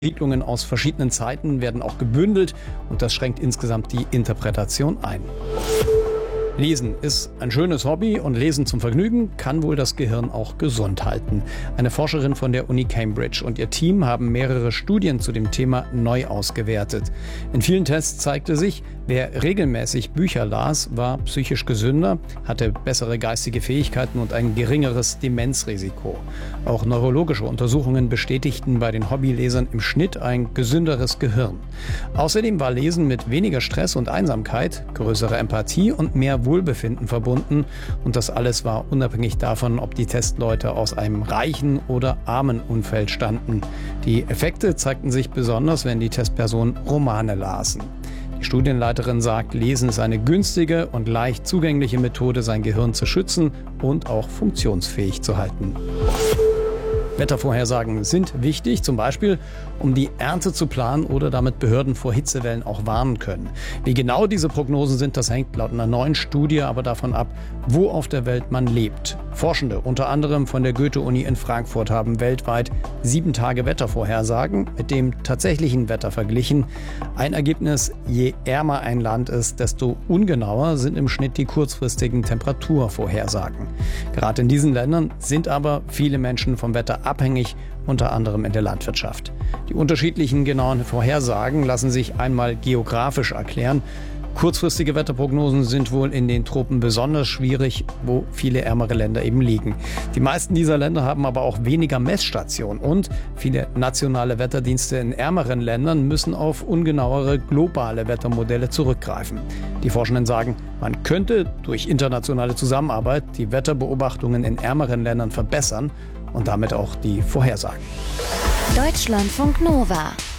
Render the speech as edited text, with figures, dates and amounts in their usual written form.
Entwicklungen aus verschiedenen Zeiten werden auch gebündelt und das schränkt insgesamt die Interpretation ein. Lesen ist ein schönes Hobby und Lesen zum Vergnügen kann wohl das Gehirn auch gesund halten. Eine Forscherin von der Uni Cambridge und ihr Team haben mehrere Studien zu dem Thema neu ausgewertet. In vielen Tests zeigte sich, wer regelmäßig Bücher las, war psychisch gesünder, hatte bessere geistige Fähigkeiten und ein geringeres Demenzrisiko. Auch neurologische Untersuchungen bestätigten bei den Hobbylesern im Schnitt ein gesünderes Gehirn. Außerdem war Lesen mit weniger Stress und Einsamkeit, größerer Empathie und mehr Wohlbefinden verbunden und das alles war unabhängig davon, ob die Testleute aus einem reichen oder armen Umfeld stammten. Die Effekte zeigten sich besonders, wenn die Testpersonen Romane lasen. Die Studienleiterin sagt, Lesen ist eine günstige und leicht zugängliche Methode, sein Gehirn zu schützen und auch funktionsfähig zu halten. Wettervorhersagen sind wichtig, zum Beispiel, um die Ernte zu planen oder damit Behörden vor Hitzewellen auch warnen können. Wie genau diese Prognosen sind, das hängt laut einer neuen Studie aber davon ab, wo auf der Welt man lebt. Forschende, unter anderem von der Goethe-Uni in Frankfurt, haben weltweit 7 Tage Wettervorhersagen mit dem tatsächlichen Wetter verglichen. Ein Ergebnis: Je ärmer ein Land ist, desto ungenauer sind im Schnitt die kurzfristigen Temperaturvorhersagen. Gerade in diesen Ländern sind aber viele Menschen vom Wetter abhängig, unter anderem in der Landwirtschaft. Die unterschiedlichen genauen Vorhersagen lassen sich einmal geografisch erklären. Kurzfristige Wetterprognosen sind wohl in den Tropen besonders schwierig, wo viele ärmere Länder eben liegen. Die meisten dieser Länder haben aber auch weniger Messstationen und viele nationale Wetterdienste in ärmeren Ländern müssen auf ungenauere globale Wettermodelle zurückgreifen. Die Forschenden sagen, man könnte durch internationale Zusammenarbeit die Wetterbeobachtungen in ärmeren Ländern verbessern und damit auch die Vorhersagen. Deutschlandfunk Nova